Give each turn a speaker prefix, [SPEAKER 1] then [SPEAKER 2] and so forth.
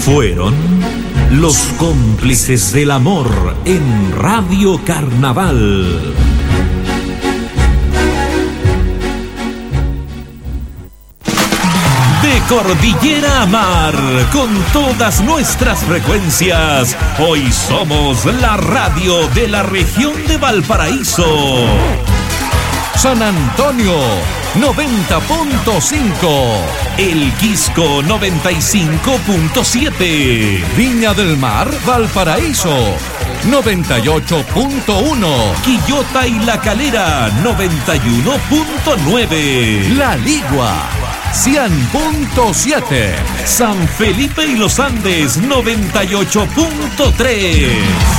[SPEAKER 1] Fueron los cómplices del amor en Radio Carnaval. De cordillera a mar, con todas nuestras frecuencias, hoy somos la radio de la región de Valparaíso. San Antonio 90.5, El Quisco 95.7, Viña del Mar, Valparaíso 98.1, Quillota y La Calera 91.9, La Ligua 100.7, San Felipe y Los Andes 98.3.